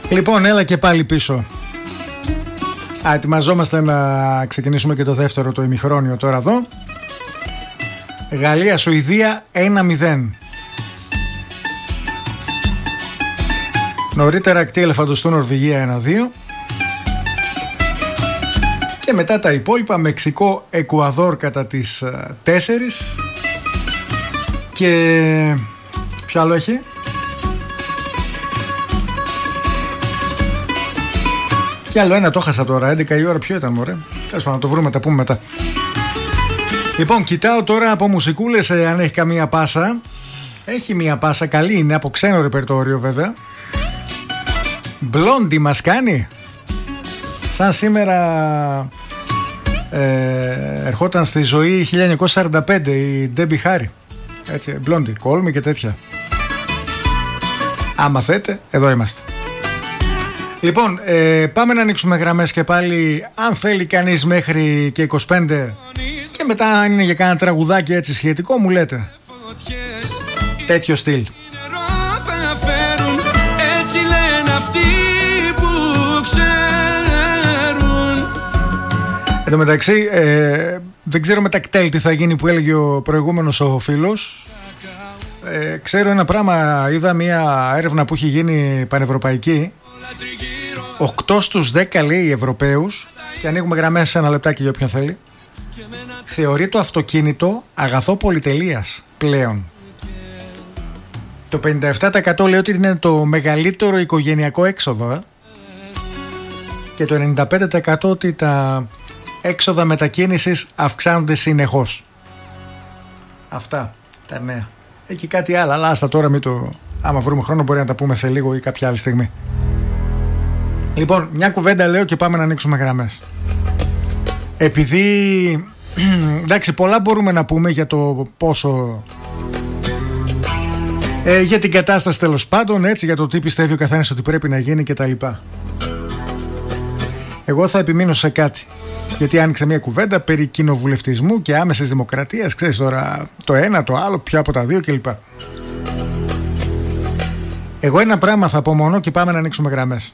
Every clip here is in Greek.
Λοιπόν, έλα και πάλι πίσω. Ετοιμαζόμαστε να ξεκινήσουμε και το δεύτερο το ημιχρόνιο τώρα εδώ. Γαλλία-Σουηδία 1-0. Νωρίτερα ακτή Ελεφαντοστού Νορβηγία 1-2. Και μετά τα υπόλοιπα, Μεξικό-Εκουαδόρ κατά τις 4. Και ποιο άλλο έχει? Και άλλο ένα το χάσα τώρα, 11 η ώρα, ποιο ήταν μωρέ? Τέλος πάντων, να το βρούμε, τα πούμε μετά. Λοιπόν, κοιτάω τώρα από μουσικούλες αν έχει καμία πάσα. Έχει μία πάσα, καλή είναι, από ξένο ρεπερτόριο βέβαια. Blondie μας κάνει. Σαν σήμερα ερχόταν στη ζωή 1945 η Debbie Harry. Έτσι, Blondie, Call Me και τέτοια. Άμα θέτε, εδώ είμαστε. Λοιπόν, πάμε να ανοίξουμε γραμμές και πάλι. Αν θέλει κανείς μέχρι και 25 και μετά αν είναι για κάνα τραγουδάκι έτσι σχετικό μου λέτε. Τέτοιο στυλ. Έτσι λένε αυτοί που ξέρουν. Εν τω μεταξύ, δεν ξέρω με τα κτέλ τι θα γίνει που έλεγε ο προηγούμενος ο φίλος. Ξέρω ένα πράγμα, είδα μια έρευνα που έχει γίνει πανευρωπαϊκή. 8 στους 10 λέει Ευρωπαίους, και ανοίγουμε γραμμές σε ένα λεπτάκι για όποιον θέλει, θεωρεί το αυτοκίνητο αγαθό πολυτελείας πλέον. Το 57% λέει ότι είναι το μεγαλύτερο οικογενειακό έξοδο και το 95% ότι τα έξοδα μετακίνησης αυξάνονται συνεχώς. Αυτά τα νέα. Έχει κάτι άλλο, αλλά άστα τώρα μην το... Άμα βρούμε χρόνο μπορεί να τα πούμε σε λίγο ή κάποια άλλη στιγμή. Λοιπόν, μια κουβέντα λέω και πάμε να ανοίξουμε γραμμές. Επειδή εντάξει, πολλά μπορούμε να πούμε για το πόσο για την κατάσταση τέλος πάντων, έτσι, για το τι πιστεύει ο καθένας ότι πρέπει να γίνει κτλ. Εγώ θα επιμείνω σε κάτι, γιατί άνοιξε μια κουβέντα περί κοινοβουλευτισμού και άμεσης δημοκρατίας. Ξέρεις τώρα το ένα, το άλλο, ποιο από τα δύο κλπ. Εγώ ένα πράγμα θα πω μόνο και πάμε να ανοίξουμε γραμμές.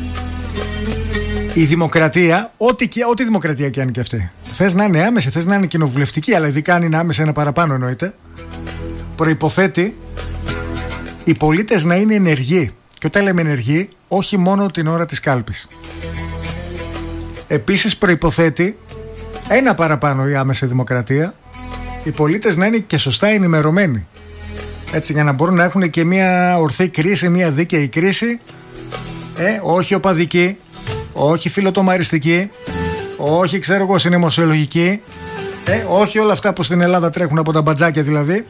Η δημοκρατία, ό,τι δημοκρατία και αν και αυτή, θες να είναι άμεση, θες να είναι κοινοβουλευτική, αλλά ειδικά αν είναι άμεση ένα παραπάνω εννοείται, προϋποθέτει οι πολίτες να είναι ενεργοί. Και όταν λέμε ενεργοί, όχι μόνο την ώρα της κάλπης. Επίσης προϋποθέτει ένα παραπάνω η άμεση δημοκρατία, οι πολίτες να είναι και σωστά ενημερωμένοι. Έτσι, για να μπορούν να έχουν και μια ορθή κρίση, μια δίκαιη κρίση, όχι οπαδική, όχι φιλοτομαριστική, όχι ξέρω εγώ συναιμοσιολογική, όχι όλα αυτά που στην Ελλάδα τρέχουν από τα μπατζάκια δηλαδή.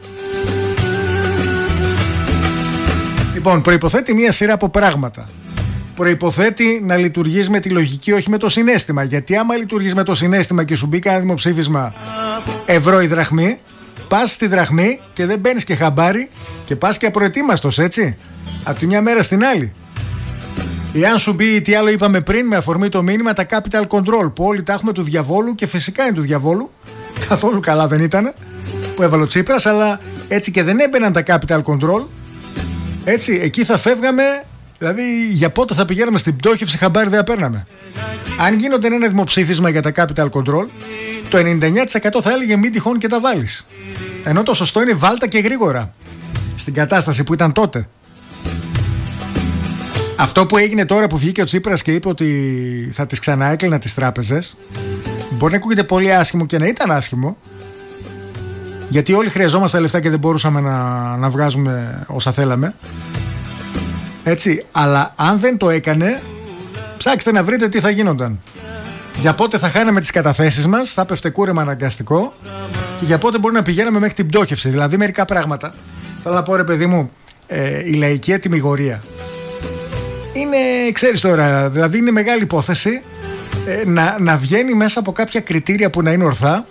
Λοιπόν, προϋποθέτει μια σειρά από πράγματα. Προϋποθέτει να λειτουργείς με τη λογική, όχι με το συναίσθημα. Γιατί άμα λειτουργείς με το συναίσθημα και σου μπει ένα δημοψήφισμα ευρώ η δραχμή, πας στη δραχμή και δεν μπαίνεις και χαμπάρι και πας και απροετοίμαστος, έτσι, από τη μια μέρα στην άλλη. Ή αν σου μπει τι άλλο είπαμε πριν με αφορμή το μήνυμα, τα capital control που όλοι τα έχουμε του διαβόλου, και φυσικά είναι του διαβόλου, καθόλου καλά δεν ήταν που έβαλε ο Τσίπρας, αλλά έτσι και δεν έμπαιναν τα capital control, έτσι, εκεί θα φεύγαμε, δηλαδή για πότε θα πηγαίναμε στην πτώχευση, χαμπάρι δεν παίρναμε. Αν γίνονταν ένα δημοψήφισμα για τα capital control, το 99% θα έλεγε μην τυχόν και τα βάλεις. Ενώ το σωστό είναι βάλτα και γρήγορα, στην κατάσταση που ήταν τότε. Αυτό που έγινε τώρα που βγήκε ο Τσίπρας και είπε ότι θα τις ξαναέκλεινα τις τράπεζες, μπορεί να ακούγεται πολύ άσχημο και να ήταν άσχημο, γιατί όλοι χρειαζόμαστε λεφτά και δεν μπορούσαμε να βγάζουμε όσα θέλαμε, έτσι, αλλά αν δεν το έκανε, ψάξτε να βρείτε τι θα γίνονταν. Για πότε θα χάναμε τις καταθέσεις μας, θα πέφτε κούρεμα αναγκαστικό, και για πότε μπορεί να πηγαίναμε μέχρι την πτώχευση. Δηλαδή μερικά πράγματα, θέλω να πω ρε παιδί μου, η λαϊκή ετυμηγορία είναι, ξέρεις τώρα, δηλαδή είναι μεγάλη υπόθεση να βγαίνει μέσα από κάποια κριτήρια που να είναι ορθά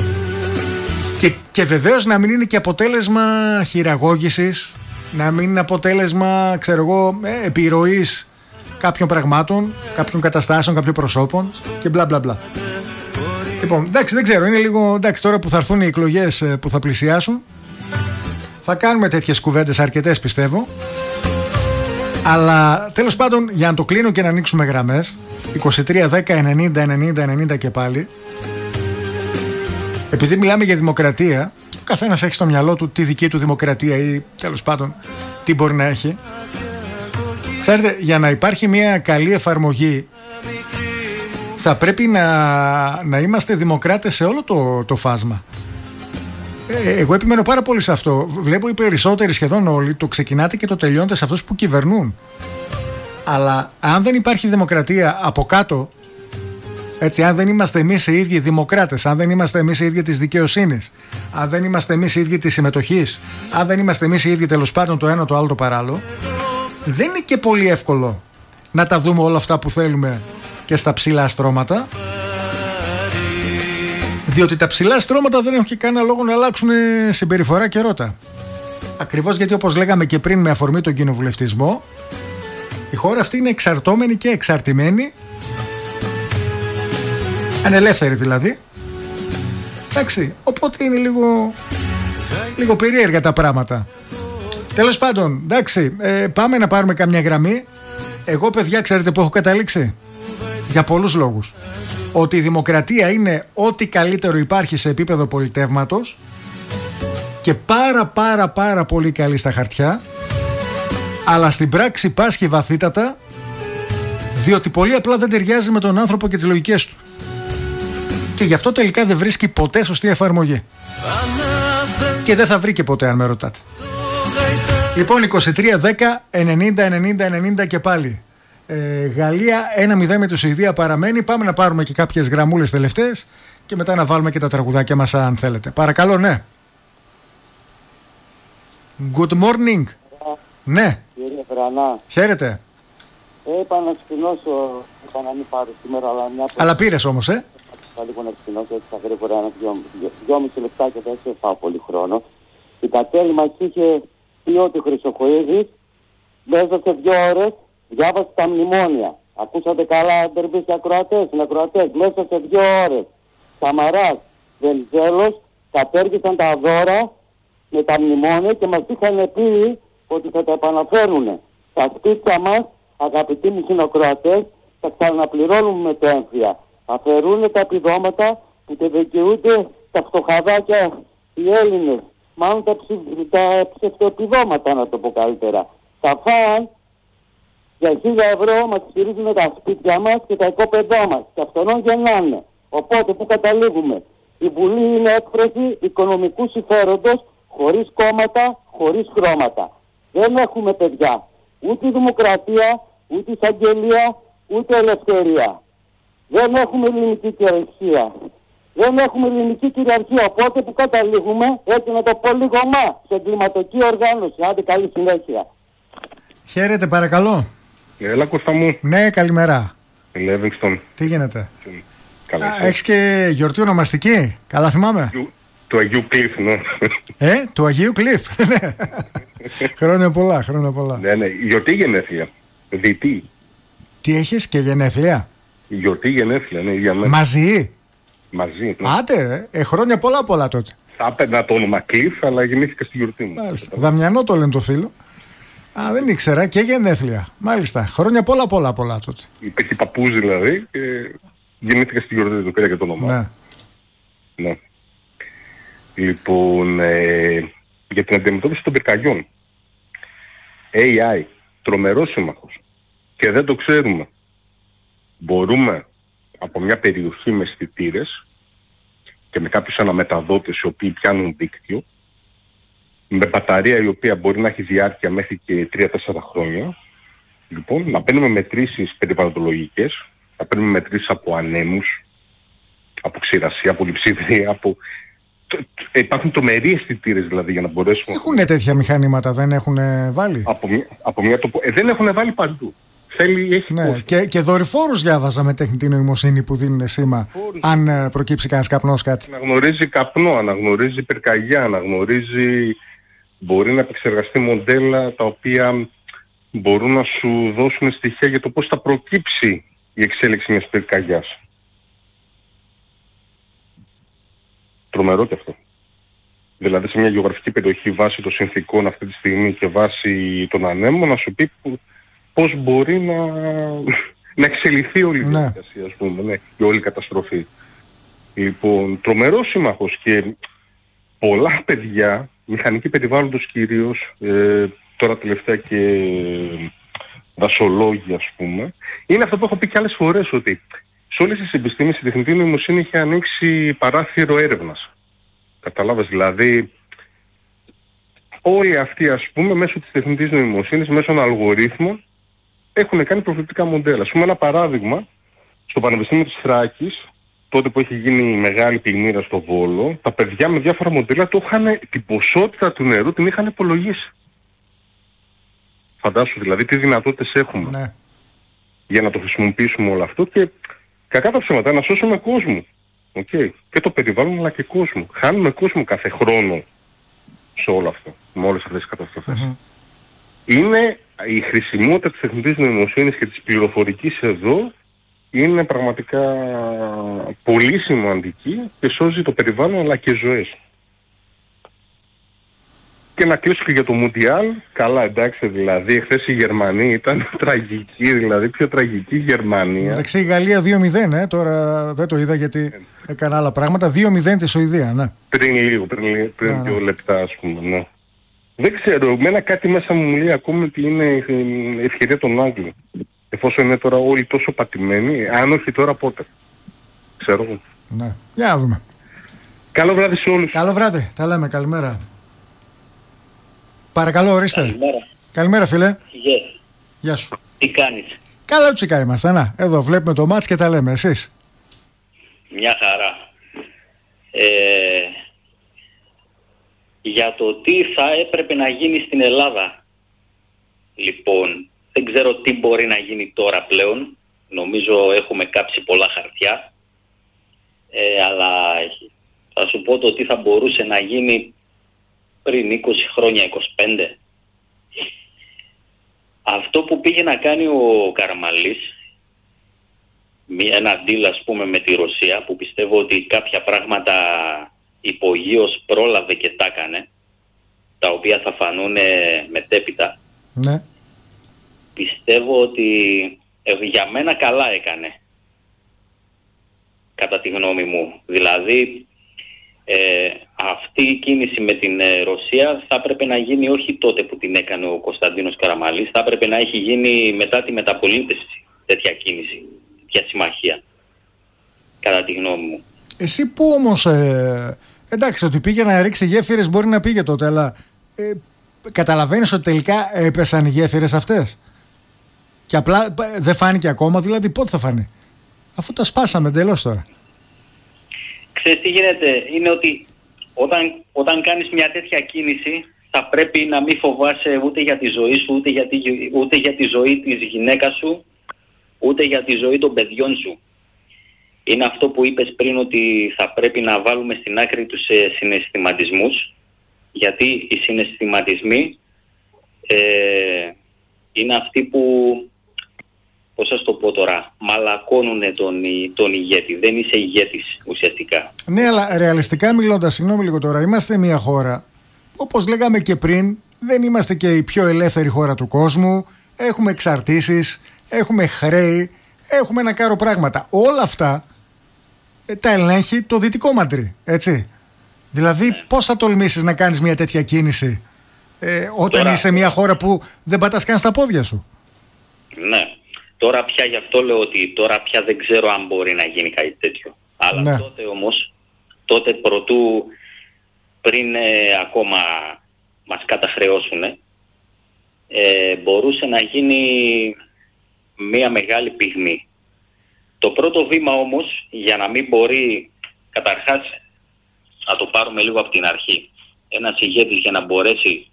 και βεβαίως να μην είναι και αποτέλεσμα χειραγώγησης, να μην είναι αποτέλεσμα, ξέρω εγώ, επιρροής κάποιων πραγμάτων, κάποιων καταστάσεων, κάποιων προσώπων και μπλα μπλα μπλα. Λοιπόν, εντάξει, δεν ξέρω, είναι λίγο, εντάξει, τώρα που θα έρθουν οι εκλογές που θα πλησιάσουν, θα κάνουμε τέτοιες κουβέντες αρκετές πιστεύω. Αλλά τέλος πάντων, για να το κλείνω και να ανοίξουμε γραμμές, 23, 10, 90, 90, 90 και πάλι, επειδή μιλάμε για δημοκρατία και ο καθένας έχει στο μυαλό του τη δική του δημοκρατία ή τέλος πάντων τι μπορεί να έχει, ξέρετε, για να υπάρχει μια καλή εφαρμογή θα πρέπει να είμαστε δημοκράτες σε όλο το φάσμα. Εγώ επιμένω πάρα πολύ σε αυτό. Βλέπω οι περισσότεροι, σχεδόν όλοι, το ξεκινάτε και το τελειώνετε σε αυτούς που κυβερνούν. Αλλά αν δεν υπάρχει δημοκρατία από κάτω, έτσι, αν δεν είμαστε εμείς οι ίδιοι δημοκράτες, αν δεν είμαστε εμείς οι ίδιοι της δικαιοσύνης, αν δεν είμαστε εμείς οι ίδιοι της συμμετοχής, αν δεν είμαστε εμείς οι ίδιοι τέλος πάντων το ένα το άλλο το παράλληλο, δεν είναι και πολύ εύκολο να τα δούμε όλα αυτά που θέλουμε και στα ψηλά στρώματα. Διότι τα ψηλά στρώματα δεν έχουν και κανένα λόγο να αλλάξουν συμπεριφορά και ρότα. Ακριβώς γιατί, όπως λέγαμε και πριν με αφορμή τον κοινοβουλευτισμό, η χώρα αυτή είναι εξαρτώμενη και εξαρτημένη, ανελεύθερη δηλαδή. Εντάξει, οπότε είναι λίγο περίεργα τα πράγματα. Τέλος πάντων, εντάξει, πάμε να πάρουμε καμιά γραμμή. Εγώ, παιδιά, ξέρετε που έχω καταλήξει? Για πολλούς λόγους. Ότι η δημοκρατία είναι ό,τι καλύτερο υπάρχει σε επίπεδο πολιτεύματος και πάρα πολύ καλή στα χαρτιά, αλλά στην πράξη πάσχει βαθύτατα, διότι πολύ απλά δεν ταιριάζει με τον άνθρωπο και τις λογικές του. Και γι' αυτό τελικά δεν βρίσκει ποτέ σωστή εφαρμογή. Και δεν θα βρει και ποτέ, αν με ρωτάτε. Λοιπόν, 23, 10, 90, 90, 90 και πάλι. Γαλλία 1-0 με τη Σουηδία παραμένει. Πάμε να πάρουμε και κάποιες γραμμούλες τελευταίες και μετά να βάλουμε και τα τραγουδάκια μας αν θέλετε. Παρακαλώ, ναι. Good morning. Ναι. Κύριε Βρανά. Χαίρετε. Είπα να ξυπνώσω, είπα να μην πάρω σήμερα, αλλά πήρες όμως, Θα λίγο να ξυπνώσω έτσι θα γρήγορα, 2,5 λεπτά και δεν σε πάω πολύ χρόνο. Η Κατέλη μας είχε πει ότι ο Χρυσοχοίδης μέσα σε 2 ώρες διάβασε τα μνημόνια. Ακούσατε καλά, ντερβείς και ακροατές, μέσα σε 2 ώρες. Σαμαράς, Βενιζέλος κατέργησαν τα δώρα με τα μνημόνια και μας είχαν πει ότι θα τα επαναφέρουν. Τα σπίτια μας, αγαπητοί μου συνοκροατές, θα ξαναπληρώνουμε με το έμφυα. Αφαιρούν τα επιδόματα που τα δικαιούνται τα φτωχαδάκια οι Έλληνες. Μάλλον τα ψευτοεπιδόματα, να το πω καλύτερα. Τα φαν για 1.000 ευρώ μας στηρίζουν τα σπίτια μας και τα οικόπεδά μας. Και αυτόν γεννάνε. Οπότε που καταλήγουμε? Η Βουλή είναι έκφραση οικονομικού συμφέροντος, χωρίς κόμματα, χωρίς χρώματα. Δεν έχουμε, παιδιά, ούτε δημοκρατία, ούτε εισαγγελία, ούτε ελευθερία. Δεν έχουμε ελληνική κυριαρχία. Δεν έχουμε ελληνική κυριαρχία. Οπότε που καταλήγουμε, έτσι να το πω λίγο σε εγκληματική οργάνωση. Άντε, καλή συνέχεια. Χαίρετε, παρακαλώ. Έλα, Κώστα μου. Ναι, καλημέρα. Λέβινγκστον. Τι γίνεται? Καλά. Έχεις και γιορτή ονομαστική? Καλά θυμάμαι. Του Αγίου Κλειφ, ναι. Του Αγίου Κλειφ. Χρόνια πολλά, χρόνια πολλά. Ναι, γιορτή γενέθλια. Διτή. Τι έχεις και γενέθλια? Γιορτή γενέθλια, ναι, για μένα. Μαζί. Μαζί. Ναι. Άντε, χρόνια πολλά τότε. Θα έπαιρνα το όνομα Κλειφ, αλλά γεννήθηκα στη γιορτή μου. Μάλιστα. Δαμιανό το λένε το φίλο. Α, δεν ήξερα, και γενέθλια. Μάλιστα. Χρόνια πολλά τότε. Υπήρχε παππούς δηλαδή και γεννήθηκα στη γιορτή του, πήρα και το όνομα. Ναι. Λοιπόν, για την αντιμετώπιση των πυρκαγιών. AI, τρομερός σύμμαχος. Και δεν το ξέρουμε. Μπορούμε από μια περιοχή με αισθητήρες και με κάποιους αναμεταδότες οι οποίοι πιάνουν δίκτυο, με μπαταρία η οποία μπορεί να έχει διάρκεια μέχρι και 3-4 χρόνια, λοιπόν, να παίρνουμε μετρήσεις περιβαλλοντολογικές, να παίρνουμε μετρήσεις από ανέμους, από ξηρασία, από λειψιδρία, υπάρχουν τρομεροί αισθητήρες δηλαδή για να μπορέσουμε... Έχουν τέτοια μηχανήματα, δεν έχουν βάλει? Δεν έχουν βάλει παντού. Ναι, και δορυφόρους διάβαζα με τεχνητή νοημοσύνη που δίνουν σήμα αν προκύψει κανένας καπνός κάτι. Αναγνωρίζει καπνό, αναγνωρίζει πυρκαγιά, αναγνωρίζει... Μπορεί να επεξεργαστεί μοντέλα τα οποία μπορούν να σου δώσουν στοιχεία για το πώς θα προκύψει η εξέλιξη μιας πυρκαγιάς. Τρομερό και αυτό. Δηλαδή σε μια γεωγραφική περιοχή βάσει των συνθήκων αυτή τη στιγμή και βάσει των ανέμων να σου πει πώς μπορεί να εξελιχθεί όλη η διαδικασία, ας πούμε, η όλη καταστροφή. Λοιπόν, τρομερός σύμμαχος και πολλά παιδιά, μηχανικοί περιβάλλοντος κυρίως, τώρα τελευταία και δασολόγοι, ας πούμε, είναι αυτό που έχω πει και άλλες φορές, ότι σε όλες τις επιστήμες η τεχνητή νοημοσύνη έχει ανοίξει παράθυρο έρευνας. Καταλάβες, δηλαδή όλοι αυτοί, ας πούμε, μέσω της τεχνητής νοημοσύνης, μέσω των αλγορίθμων, έχουν κάνει προβλεπτικά μοντέλα. Ας πούμε ένα παράδειγμα, στο Πανεπιστήμιο της Θράκης, τότε που έχει γίνει η μεγάλη πλημμύρα στο Βόλο, τα παιδιά με διάφορα μοντέλα την ποσότητα του νερού την είχαν υπολογίσει. Φαντάσου δηλαδή τι δυνατότητες έχουμε για να το χρησιμοποιήσουμε όλο αυτό και κακά τα ψέματα να σώσουμε κόσμο. Okay. Και το περιβάλλον αλλά και κόσμο. Χάνουμε κόσμο κάθε χρόνο σε όλο αυτό, με όλες αυτές τις καταστροφές. Είναι η χρησιμότητα της τεχνητής νοημοσύνης και της πληροφορικής εδώ είναι πραγματικά πολύ σημαντική και σώζει το περιβάλλον αλλά και ζωές. Και να κλείσω και για το Μουντιάλ. Καλά, εντάξει, δηλαδή, εχθές η Γερμανία ήταν τραγική, δηλαδή πιο τραγική η Γερμανία. Εντάξει, η Γαλλία 2-0, τώρα δεν το είδα γιατί έκανα άλλα πράγματα. 2-0 τη Σουηδία, ναι. Πριν 2 λεπτά, ας πούμε, ναι. Δεν ξέρω, εμένα κάτι μέσα μου λέει ακόμη ότι είναι η ευκαιρία των Άγγλων. Εφόσον είναι τώρα όλοι τόσο πατημένοι, αν όχι τώρα πότε. Ξέρω εγώ. Ναι, για να δούμε. Καλό βράδυ σε όλους. Καλό βράδυ, τα λέμε, καλημέρα. Παρακαλώ, ορίστε. Καλημέρα. Καλημέρα, φίλε. Γεια σου. Τι κάνεις? Καλά τσικά είμαστε, να. Εδώ βλέπουμε το μάτς και τα λέμε, εσείς. Μια χαρά. Για το τι θα έπρεπε να γίνει στην Ελλάδα. Λοιπόν, δεν ξέρω τι μπορεί να γίνει τώρα πλέον. Νομίζω έχουμε κάψει πολλά χαρτιά. Αλλά θα σου πω το τι θα μπορούσε να γίνει πριν 20 χρόνια, 25. Αυτό που πήγε να κάνει ο Καραμαλής, ένα deal ας πούμε με τη Ρωσία, που πιστεύω ότι κάποια πράγματα υπογείως πρόλαβε και τα έκανε, τα οποία θα φανούν μετέπειτα. Ναι. Πιστεύω ότι για μένα καλά έκανε, κατά τη γνώμη μου. Δηλαδή αυτή η κίνηση με την Ρωσία θα έπρεπε να γίνει όχι τότε που την έκανε ο Κωνσταντίνος Καραμαλής, θα έπρεπε να έχει γίνει μετά τη μεταπολίτευση τέτοια κίνηση, τέτοια συμμαχία, κατά τη γνώμη μου. Εσύ που όμως, εντάξει, ότι πήγε να ρίξει γέφυρες μπορεί να πήγε τότε, αλλά καταλαβαίνεις ότι τελικά έπεσαν οι γέφυρες αυτές και απλά δεν φάνηκε ακόμα, δηλαδή πότε θα φανεί, αφού τα σπάσαμε εντελώς τώρα. Ξέρεις τι γίνεται, είναι ότι όταν κάνεις μια τέτοια κίνηση θα πρέπει να μην φοβάσαι ούτε για τη ζωή σου, ούτε για τη ζωή της γυναίκας σου, ούτε για τη ζωή των παιδιών σου. Είναι αυτό που είπες πριν, ότι θα πρέπει να βάλουμε στην άκρη τους συναισθηματισμούς, γιατί οι συναισθηματισμοί είναι αυτοί που, πώς σας το πω τώρα, μαλακώνουν τον ηγέτη. Δεν είσαι ηγέτης ουσιαστικά. Ναι, αλλά ρεαλιστικά μιλώντας, συγγνώμη λίγο τώρα, είμαστε μια χώρα, όπως λέγαμε και πριν, δεν είμαστε και η πιο ελεύθερη χώρα του κόσμου, έχουμε εξαρτήσεις, έχουμε χρέη, έχουμε ένα κάρο πράγματα. Όλα αυτά τα ελέγχει το Δυτικό Μαντρί, έτσι. Δηλαδή πώς θα τολμήσεις να κάνεις μια τέτοια κίνηση όταν τώρα είσαι μια χώρα που δεν πατάς καν στα πόδια σου. Ναι. Τώρα πια, γι' αυτό λέω ότι τώρα πια δεν ξέρω αν μπορεί να γίνει κάτι τέτοιο. Αλλά τότε όμως, τότε πριν ακόμα μας καταχρεώσουν, μπορούσε να γίνει μια μεγάλη πυγμή. Το πρώτο βήμα όμως, για να μην μπορεί, καταρχάς, να το πάρουμε λίγο από την αρχή, ένας ηγέτης για να μπορέσει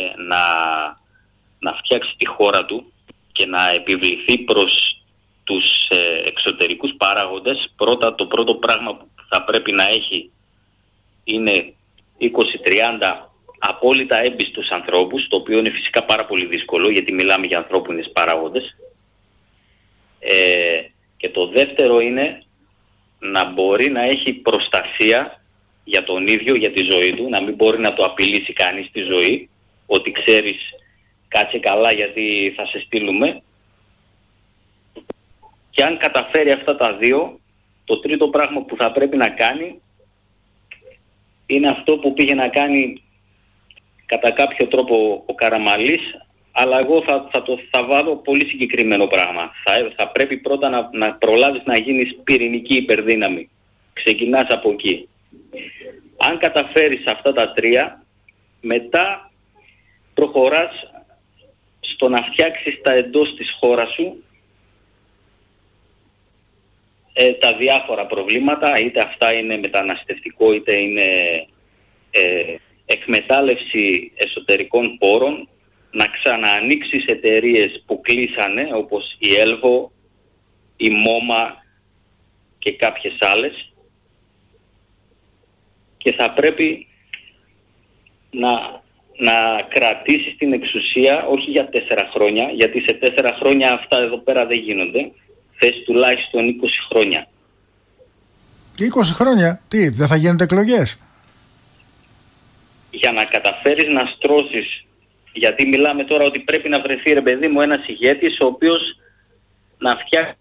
να φτιάξει τη χώρα του και να επιβληθεί προς τους εξωτερικούς παράγοντες, το πρώτο πράγμα που θα πρέπει να έχει είναι 20-30 απόλυτα έμπιστους ανθρώπους, το οποίο είναι φυσικά πάρα πολύ δύσκολο, γιατί μιλάμε για ανθρώπινες παράγοντες. Και το δεύτερο είναι να μπορεί να έχει προστασία για τον ίδιο, για τη ζωή του, να μην μπορεί να το απειλήσει κανείς τη ζωή, ότι ξέρεις, κάτσε καλά γιατί θα σε στείλουμε, Και αν καταφέρει αυτά τα δύο, το τρίτο πράγμα που θα πρέπει να κάνει είναι αυτό που πήγε να κάνει κατά κάποιο τρόπο ο Καραμαλής, αλλά εγώ θα βάλω πολύ συγκεκριμένο πράγμα. Θα πρέπει πρώτα να προλάβεις να γίνεις πυρηνική υπερδύναμη. Ξεκινάς από εκεί. Αν καταφέρεις αυτά τα τρία, μετά προχωράς στο να φτιάξεις τα εντός της χώρας σου τα διάφορα προβλήματα, είτε αυτά είναι μεταναστευτικό, είτε είναι εκμετάλλευση εσωτερικών πόρων, να ξαναανοίξεις εταιρείες που κλείσανε, όπως η Έλβο, η Μόμα και κάποιες άλλες, και θα πρέπει να κρατήσεις την εξουσία, όχι για 4 χρόνια, γιατί σε 4 χρόνια αυτά εδώ πέρα δεν γίνονται, θες τουλάχιστον 20 χρόνια. 20 χρόνια? Τι, δεν θα γίνονται εκλογές? Για να καταφέρεις να στρώσεις, γιατί μιλάμε τώρα ότι πρέπει να βρεθεί, ρε παιδί μου, ένας ηγέτης ο οποίος να φτιάξει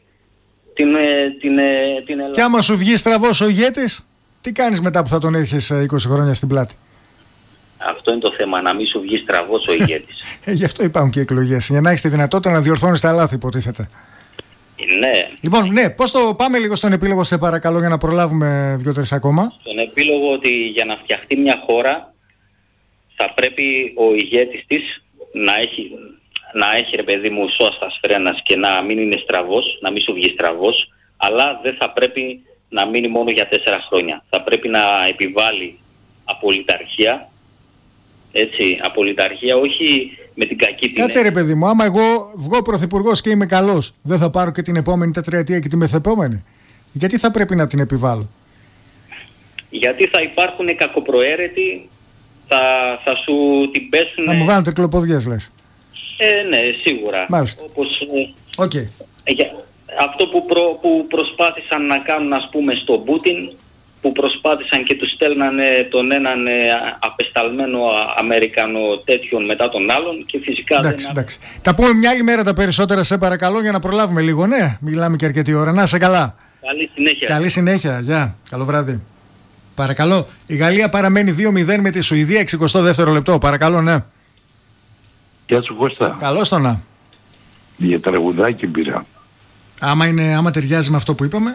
την Ελλάδα. Και άμα σου βγει στραβός ο ηγέτης, τι κάνεις μετά που θα τον έχεις 20 χρόνια στην πλάτη? Αυτό είναι το θέμα, να μην σου βγει στραβός ο ηγέτης. Γι' αυτό υπάρχουν και εκλογές, για να έχεις τη δυνατότητα να διορθώνεις τα λάθη, υποτίθεται. Ναι. Λοιπόν, ναι, πώς το πάμε λίγο στον επίλογο, σε παρακαλώ, για να προλάβουμε 2-3 ακόμα. Στον επίλογο, ότι για να φτιαχτεί μια χώρα θα πρέπει ο ηγέτης της να έχει ρε παιδί μου σώστας φρένας και να μην είναι στραβός, να μην σου βγει στραβός, αλλά δεν θα πρέπει να μείνει μόνο για 4 χρόνια. Θα πρέπει να επιβάλλει απολυταρχία, έτσι, απολυταρχία, όχι με την κακή την... Κάτσε ρε παιδί μου, άμα εγώ βγω πρωθυπουργός και είμαι καλός, δεν θα πάρω και την επόμενη τετραετία και τη μεθεπόμενη? Γιατί θα πρέπει να την επιβάλλω? Γιατί θα υπάρχουν κακοπροαίρετοι, θα σου την πέσουν... Θα μου βάλουν τρικλοποδιές, λες? Ναι, σίγουρα. Μάλιστα. Όπως, okay. Αυτό που προσπάθησαν να κάνουν, ας πούμε, στον Πούτιν, που προσπάθησαν και τους στέλνανε τον έναν απεσταλμένο Αμερικανό τέτοιον μετά τον άλλον, και φυσικά εντάξει. Τα πούμε μια άλλη μέρα τα περισσότερα, σε παρακαλώ, για να προλάβουμε λίγο. Ναι, μιλάμε και αρκετή ώρα. Να σε καλά. Καλή συνέχεια. Καλή συνέχεια. Γεια. Καλό βράδυ. Παρακαλώ. Η Γαλλία παραμένει 2-0 με τη Σουηδία, 62ο λεπτό. Παρακαλώ, ναι. Γεια σου, Κώστα. Καλώς το να. Για τραγουδάκι πήρα. Άμα ταιριάζει με αυτό που είπαμε.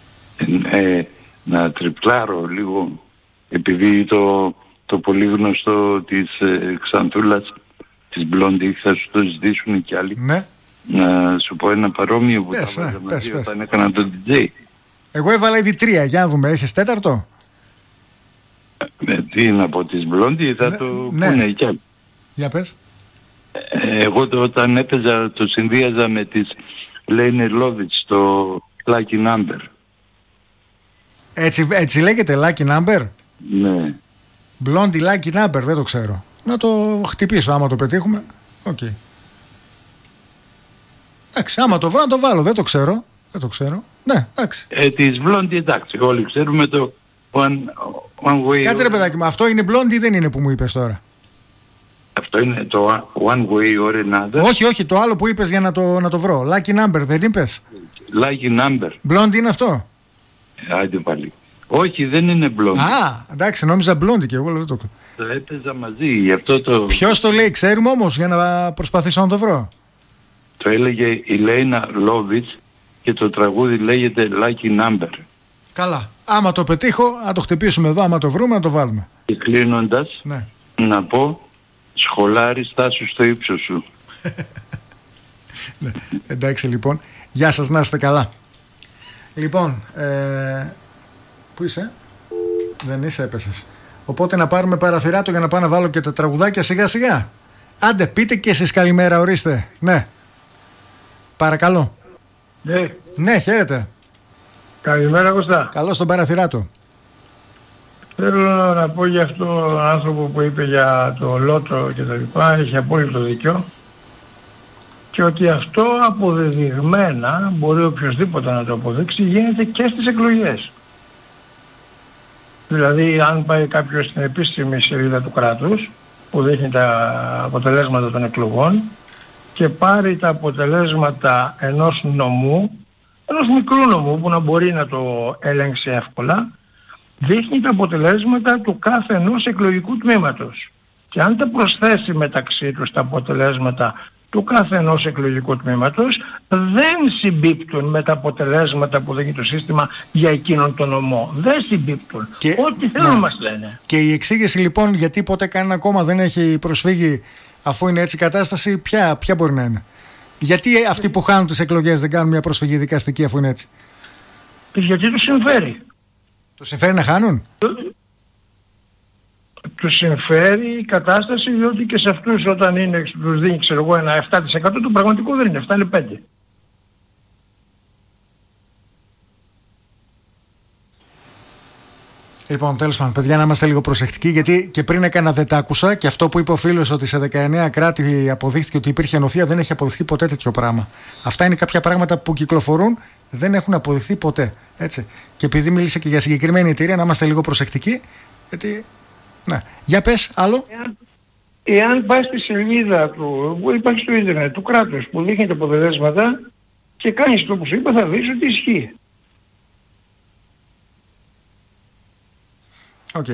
Να τριπλάρω λίγο, επειδή το πολύ γνωστό της Ξανθούλας, της Μπλόντι, θα σου το ζητήσουν κι άλλοι. Ναι. Να σου πω ένα παρόμοιο που πες. όταν έκανα τον DJ. Εγώ έβαλα ήδη 3, για να δούμε. Έχεις 4ο? Τι να πω, της Μπλόντι θα το πούνε κι άλλοι. Για πες. Εγώ όταν έπαιζα το συνδύαζα με τις Λέινε Λόβιτς, το Lucky Number. Έτσι λέγεται, Lucky Number? Ναι. Blondie Lucky Number, δεν το ξέρω. Να το χτυπήσω άμα το πετύχουμε. Οκ. Εντάξει, άμα το βρω να το βάλω, δεν το ξέρω. Ναι, εντάξει. Της Blondie, εντάξει, όλοι ξέρουμε το One Way. Κάτσε ρε παιδάκι μου, αυτό είναι Blondie ή δεν είναι που μου είπες τώρα? Αυτό είναι το One Way or Another. Όχι, το άλλο που είπες για να το βρω. Lucky Number, δεν είπες? Lucky Number. Blondie είναι αυτό? Άντε πάλι. Όχι, δεν είναι Blondie. Α, εντάξει, νόμιζα Blondie και εγώ δεν το... Το έπαιζα μαζί, γι' αυτό το... Ποιος το λέει, ξέρουμε όμως, για να προσπαθήσω να το βρω? Το έλεγε η Λέινα Λόβιτς και το τραγούδι λέγεται Lucky Number. Καλά. Άμα το πετύχω, να το χτυπήσουμε εδώ, άμα το βρούμε, να το βάλουμε. Και κλείνοντας, ναι, να πω, σχολάρι, στάσου στο ύψος σου. Ναι. Εντάξει λοιπόν. Γεια σας, να είστε καλά. Λοιπόν, πού είσαι? Δεν είσαι, έπεσες. Οπότε να πάρουμε παραθυράτο για να πάω να βάλω και τα τραγουδάκια σιγά σιγά. Άντε, πείτε και εσείς καλημέρα, ορίστε. Ναι. Παρακαλώ. Ναι. Ναι, χαίρετε. Καλημέρα, Κωστά. Καλώς τον παραθυράτο. Θέλω να πω για αυτό τον άνθρωπο που είπε για το λότο και τα λοιπά, έχει απόλυτο δίκιο. Και ότι αυτό αποδεδειγμένα, μπορεί οποιοσδήποτε να το αποδείξει, γίνεται και στις εκλογές. Δηλαδή, αν πάει κάποιος στην επίσημη σελίδα του κράτους, που δείχνει τα αποτελέσματα των εκλογών, και πάρει τα αποτελέσματα ενός νομού, ενός μικρού νομού που να μπορεί να το ελέγξει εύκολα, δείχνει τα αποτελέσματα του κάθε ενός εκλογικού τμήματος. Και αν τα προσθέσει μεταξύ τους τα αποτελέσματα του κάθε ενός εκλογικού τμήματος, δεν συμπίπτουν με τα αποτελέσματα που δίνει το σύστημα για εκείνον τον νομό. Δεν συμπίπτουν. Ό,τι θέλουν μας λένε. Και η εξήγηση λοιπόν γιατί ποτέ κανένα κόμμα δεν έχει προσφύγει αφού είναι έτσι η κατάσταση, ποια μπορεί να είναι? Γιατί αυτοί που χάνουν τις εκλογές δεν κάνουν μια προσφυγή δικαστική αφού είναι έτσι? Γιατί τους συμφέρει. Τους συμφέρει να χάνουν? Τους συμφέρει η κατάσταση, διότι και σε αυτούς όταν τους δίνει ένα 7% το πραγματικό δεν είναι, 7 είναι 5. Λοιπόν, τέλος πάντων, παιδιά, να είμαστε λίγο προσεκτικοί, γιατί και πριν έκανα δεν τ' άκουσα και αυτό που είπε ο φίλος ότι σε 19 κράτη αποδείχθηκε ότι υπήρχε ανοθεία, δεν έχει αποδειχθεί ποτέ τέτοιο πράγμα. Αυτά είναι κάποια πράγματα που κυκλοφορούν, δεν έχουν αποδειχθεί ποτέ. Έτσι. Και επειδή μίλησε και για συγκεκριμένη εταιρεία, να είμαστε λίγο προσεκτικοί, γιατί. Ναι. Για πες, άλλο. Εάν πάει στη σελίδα που υπάρχει στο ίντερνετ του κράτους που δείχνει τα αποτελέσματα και κάνεις το που σου είπα, θα δεις ότι ισχύει. Okay.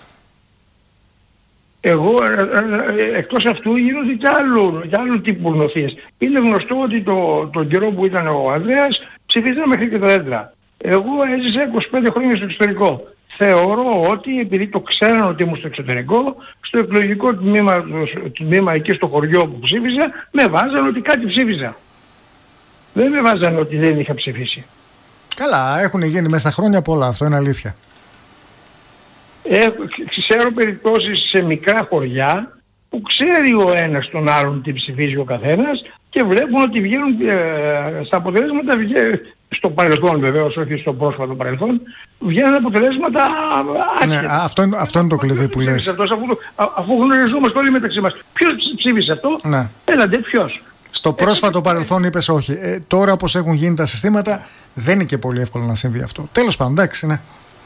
Εγώ εκτός αυτού γίνονται και άλλου τύπου νοθείες. Είναι γνωστό ότι τον καιρό που ήταν ο Ανδρέας ψηφίζανε μέχρι και τα δέντρα. Εγώ έζησα 25 χρόνια στο εξωτερικό. Θεωρώ ότι επειδή το ξέραν ότι ήμουν στο εξωτερικό, στο εκλογικό τμήμα εκεί στο χωριό που ψήφιζα, με βάζαν ότι κάτι ψήφιζα. Δεν με βάζαν ότι δεν είχα ψηφίσει. Καλά, έχουν γίνει μέσα στα χρόνια πολλά, αυτό είναι αλήθεια. Ξέρω περιπτώσεις σε μικρά χωριά που ξέρει ο ένας τον άλλον τι ψηφίζει ο καθένας και βλέπουν ότι βγαίνουν στα αποτελέσματα, στο παρελθόν βεβαίως, όχι στο πρόσφατο παρελθόν, βγαίνουν αποτελέσματα άσχετα. Ναι, αυτό είναι το κλειδί που λες. Αφού γνωριζόμαστε όλοι μεταξύ μας. Ποιος ψήφισε αυτό? Ναι. Έλατε, ποιος? Στο πρόσφατο παρελθόν είπες όχι. Τώρα όπως έχουν γίνει τα συστήματα δεν είναι και πολύ εύκολο να συμβεί αυτό. Τέλος πάντων, εντάξει, ναι.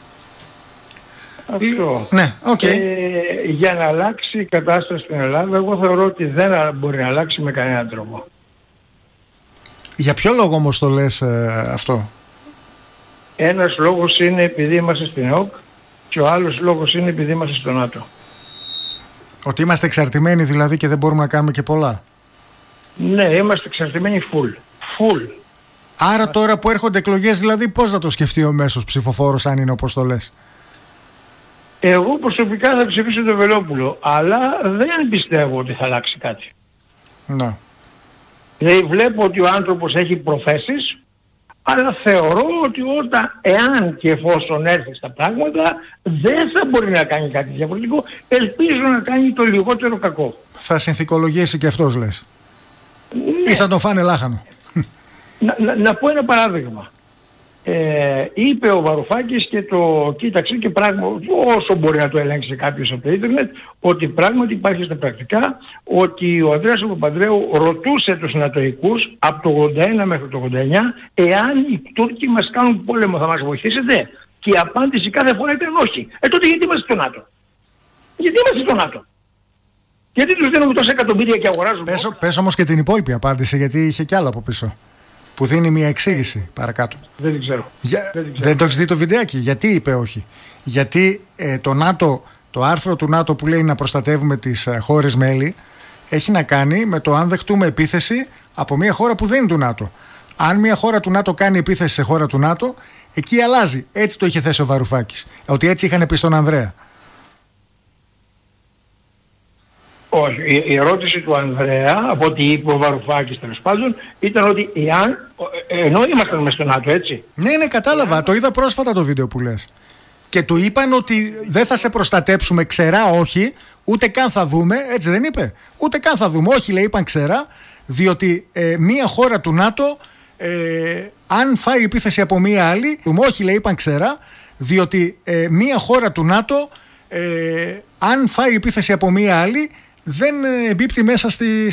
Αυτό. Ναι, okay. Για να αλλάξει η κατάσταση στην Ελλάδα, εγώ θεωρώ ότι δεν μπορεί να αλλάξει με κανέναν τρόπο. Για ποιο λόγο όμως το λες αυτό? Ένας λόγος είναι επειδή είμαστε στην ΕΟΚ και ο άλλος λόγος είναι επειδή είμαστε στο ΝΑΤΟ. Ότι είμαστε εξαρτημένοι δηλαδή και δεν μπορούμε να κάνουμε και πολλά? Ναι, είμαστε εξαρτημένοι full. Άρα τώρα που έρχονται εκλογές, δηλαδή πώς θα το σκεφτεί ο μέσος ψηφοφόρος αν είναι όπως το λες? Εγώ προσωπικά θα ψηφίσω τον Βελόπουλο, αλλά δεν πιστεύω ότι θα αλλάξει κάτι. Ναι. Δηλαδή βλέπω ότι ο άνθρωπος έχει προθέσεις, αλλά θεωρώ ότι εάν και εφόσον έρθει στα πράγματα, δεν θα μπορεί να κάνει κάτι διαφορετικό. Ελπίζω να κάνει το λιγότερο κακό. Θα συνθηκολογήσει και αυτός λες? Ναι. Ή θα τον φάνε λάχανο? Να πω ένα παράδειγμα. Είπε ο Βαρουφάκης και το κοίταξε και πράγματι, όσο μπορεί να το ελέγξει κάποιος από το ίντερνετ, ότι πράγματι υπάρχει στα πρακτικά ότι ο Ανδρέας Παπανδρέου ρωτούσε τους νατοικούς από το 81 μέχρι το 89 εάν οι Τούρκοι μας κάνουν πόλεμο θα μας βοηθήσετε, και η απάντηση κάθε φορά ήταν όχι. Τότε γιατί είμαστε στο ΝΑΤΟ? Γιατί είμαστε στο ΝΑΤΟ? Γιατί τους δίνουμε τόσα εκατομμύρια και αγοράζουμε? Πες όμως και την υπόλοιπη απάντηση, γιατί είχε κι άλλο από πίσω που δίνει μια εξήγηση παρακάτω. Δεν ξέρω. Δεν το έχεις δει το βιντεάκι? Γιατί είπε όχι? Γιατί το ΝΑΤΟ, το άρθρο του ΝΑΤΟ που λέει να προστατεύουμε τις χώρες μέλη, έχει να κάνει με το αν δεχτούμε επίθεση από μια χώρα που δεν είναι του ΝΑΤΟ. Αν μια χώρα του ΝΑΤΟ κάνει επίθεση σε χώρα του ΝΑΤΟ, εκεί αλλάζει. Έτσι το είχε θέσει ο Βαρουφάκης. Ότι έτσι είχαν πει στον Ανδρέα. Όχι, η ερώτηση του Ανδρέα, από ό,τι είπε ο Βαρουφάκης τέλος πάντων, ήταν ότι ενώ ήμασταν μες στο ΝΑΤΟ, έτσι. Ναι, κατάλαβα. Το είδα πρόσφατα το βίντεο που λες. Και του είπαν ότι δεν θα σε προστατέψουμε, ξερά όχι, ούτε καν θα δούμε, έτσι δεν είπε? Ούτε καν θα δούμε. Όχι, λέει, είπαν ξερά, διότι μία χώρα του ΝΑΤΟ, αν φάει επίθεση από μία άλλη, όχι, λέει, είπαν ξερά, διότι μία χώρα του ΝΑΤΟ, αν φάει επίθεση από μία άλλη, δεν εμπίπτει μέσα στη